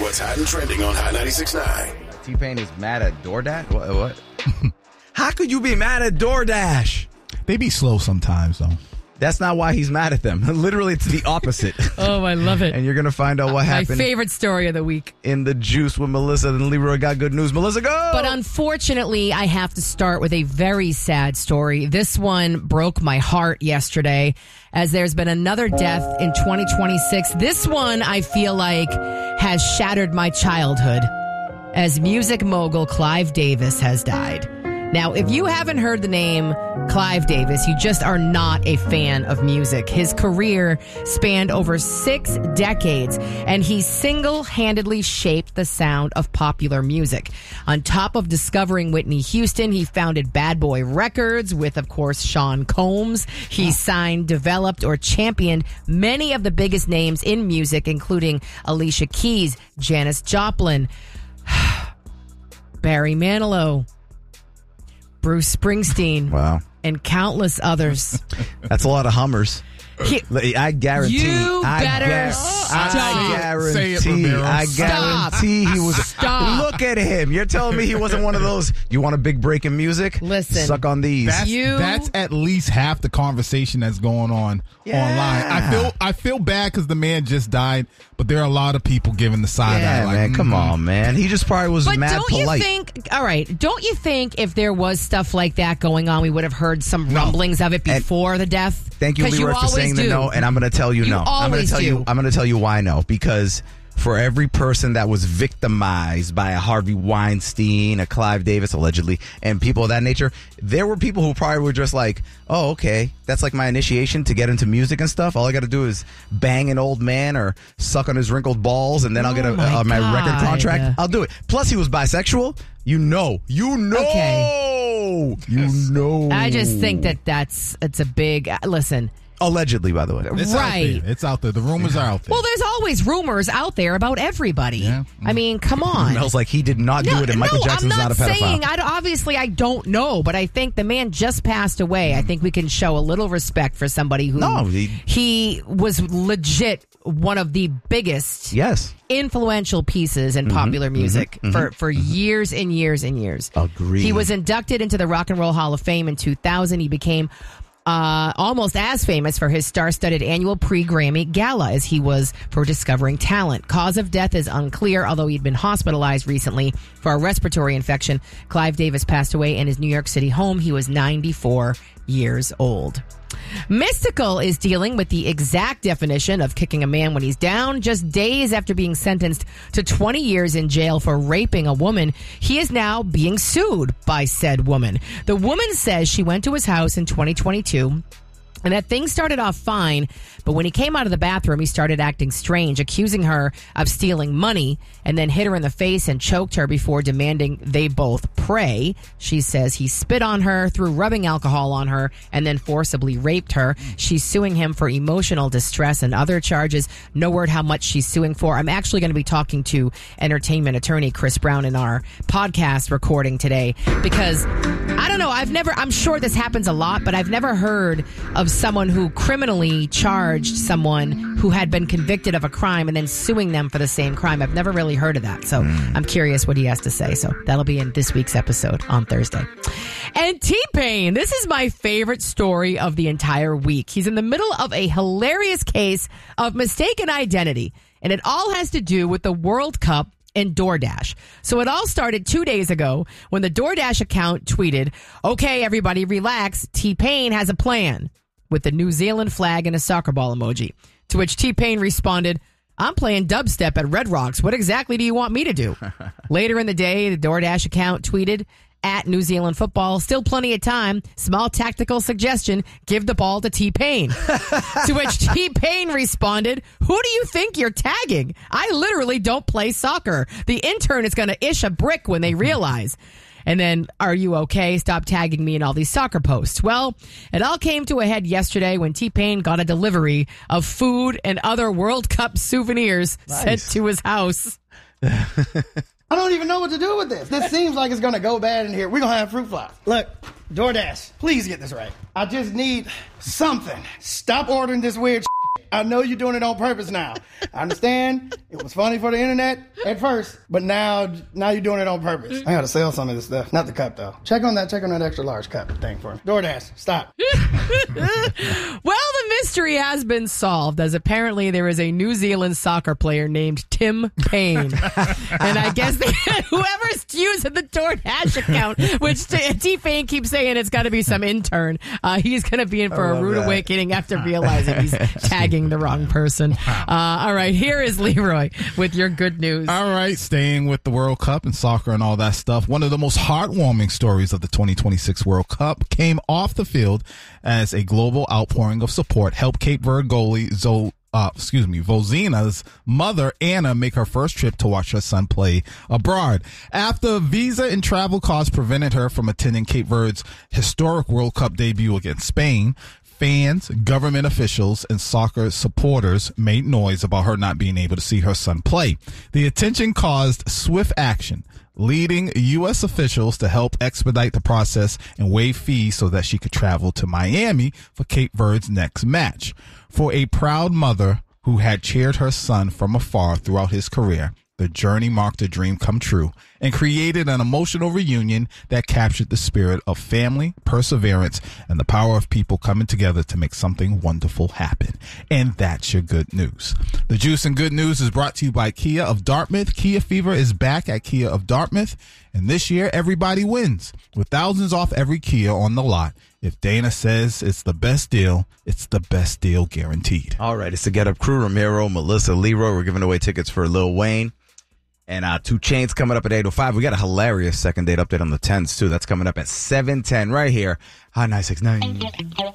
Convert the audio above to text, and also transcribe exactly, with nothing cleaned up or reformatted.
what's hot and trending on Hot ninety-six point nine. T-Pain is mad at DoorDash? What? what? How could you be mad at DoorDash? They be slow sometimes, though. That's not why he's mad at them. Literally, it's the opposite. Oh, I love it. And you're going to find out what My happened. My favorite story of the week. In the juice with Melissa and Leroy got good news. Melissa, go! But unfortunately, I have to start with a very sad story. This one broke my heart yesterday, as there's been another death in twenty twenty-six. This one, I feel like, has shattered my childhood, as music mogul Clive Davis has died. Now, if you haven't heard the name Clive Davis, you just are not a fan of music. His career spanned over six decades, and he single-handedly shaped the sound of popular music. On top of discovering Whitney Houston, he founded Bad Boy Records with, of course, Sean Combs. He signed, developed, or championed many of the biggest names in music, including Alicia Keys, Janis Joplin, Barry Manilow, Bruce Springsteen, wow, and countless others. That's a lot of Hummers. He, I guarantee. You I better gar- stop. I guarantee. Say it, Ramiro. I guarantee Stop. he was. Stop. Look at him. You're telling me he wasn't one of those. You want a big break in music? Listen. Suck on these. That's, You- that's at least half the conversation that's going on Yeah. online. I feel I feel bad because the man just died, but there are a lot of people giving the side Yeah, eye. Like, man. Come mm-hmm. on, man. He just probably was But mad don't polite. you think, all right, don't you think if there was stuff like that going on, we would have heard some rumblings of it before the death? Thank you, 'Cause Leroy, for always saying do. the no, and I'm going to tell you, You no. I'm going to always tell do. you. I'm going to tell you why no. Because for every person that was victimized by a Harvey Weinstein, a Clive Davis, allegedly, and people of that nature, there were people who probably were just like, "Oh, okay, that's like my initiation to get into music and stuff. All I got to do is bang an old man or suck on his wrinkled balls, and then I'll get a, Oh, my uh, my record God. contract. I'll do it." Plus, he was bisexual. You know, you know, Okay. you know. I just think that that's, it's a big, uh, listen. Allegedly, by the way. It's out Right. there. It's out there. The rumors are out there. Well, there's always rumors out there about everybody. Yeah. I mean, come on. Smells like he did not do it, and Michael no, Jackson's I'm not, not, a pedophile. saying. I, obviously, I don't know, but I think the man just passed away. I think we can show a little respect for somebody who No, he- he was legit one of the biggest, Yes. influential pieces in popular music for for years and years and years. Agreed. He was inducted into the Rock and Roll Hall of Fame in two thousand. He became Uh, almost as famous for his star-studded annual pre-Grammy gala as he was for discovering talent. Cause of death is unclear, although he'd been hospitalized recently for a respiratory infection. Clive Davis passed away in his New York City home. He was ninety-four years old. Mystical is dealing with the exact definition of kicking a man when he's down. Just days after being sentenced to twenty years in jail for raping a woman, he is now being sued by said woman. The woman says she went to his house in twenty twenty-two and that things started off fine, but when he came out of the bathroom, he started acting strange, accusing her of stealing money, and then hit her in the face and choked her before demanding they both pray. She says he spit on her, threw rubbing alcohol on her, and then forcibly raped her. She's suing him for emotional distress and other charges. No word how much she's suing for. I'm actually going to be talking to entertainment attorney Chris Brown in our podcast recording today, because I don't know, I've never, I'm sure this happens a lot, but I've never heard of someone who criminally charged someone who had been convicted of a crime and then suing them for the same crime. I've never really heard of that. So I'm curious what he has to say. So that'll be in this week's episode on Thursday. And T-Pain, this is my favorite story of the entire week. He's in the middle of a hilarious case of mistaken identity, and it all has to do with the World Cup and DoorDash. So it all started two days ago when the DoorDash account tweeted, "Okay, everybody relax. T-Pain has a plan," with the New Zealand flag and a soccer ball emoji. To which T-Pain responded, "I'm playing dubstep at Red Rocks. What exactly do you want me to do?" Later in the day, the DoorDash account tweeted, "At New Zealand football, still plenty of time. Small tactical suggestion, give the ball to T-Pain." To which T-Pain responded, "Who do you think you're tagging? I literally don't play soccer. The intern is going to ish a brick when they realize." And then, "Are you okay? Stop tagging me in all these soccer posts." Well, it all came to a head yesterday when T-Pain got a delivery of food and other World Cup souvenirs Nice. sent to his house. I don't even know what to do with this. This seems like it's going to go bad in here. We're going to have fruit flies. Look, DoorDash, please get this right. I just need something. Stop ordering this weird shit. I know you're doing it on purpose now. I understand it was funny for the internet at first, but now now you're doing it on purpose. I gotta sell some of this stuff. Not the cup, though. Check on that. Check on that extra large cup thing for me. DoorDash, stop. Well, the mystery has been solved, as apparently there is a New Zealand soccer player named Tim Payne. And I guess they, whoever's using the DoorDash account, which T, T Payne keeps saying it's got to be some intern, uh, he's going to be in for a rude that. awakening after realizing he's tagging the wrong person. Uh, all right, here is Leroy with your good news. All right, staying with the World Cup and soccer and all that stuff. One of the most heartwarming stories of the twenty twenty-six World Cup came off the field as a global outpouring of support helped Cape Verde goalie Zo, uh, excuse me, Vozina's mother, Anna, make her first trip to watch her son play abroad. After visa and travel costs prevented her from attending Cape Verde's historic World Cup debut against Spain, fans, government officials, and soccer supporters made noise about her not being able to see her son play. The attention caused swift action, leading U S officials to help expedite the process and waive fees so that she could travel to Miami for Cape Verde's next match. For a proud mother who had cheered her son from afar throughout his career, the journey marked a dream come true and created an emotional reunion that captured the spirit of family, perseverance, and the power of people coming together to make something wonderful happen. And that's your good news. The Juice and Good News is brought to you by Kia of Dartmouth. Kia Fever is back at Kia of Dartmouth. And this year, everybody wins with thousands off every Kia on the lot. If Dana says it's the best deal, it's the best deal guaranteed. All right, it's the Get Up Crew. Ramiro, Melissa, Leroy. We're giving away tickets for Lil Wayne. And uh, Two Chainz coming up at eight oh five. We got a hilarious second date update on the tens, too. That's coming up at seven ten right here on nine six nine.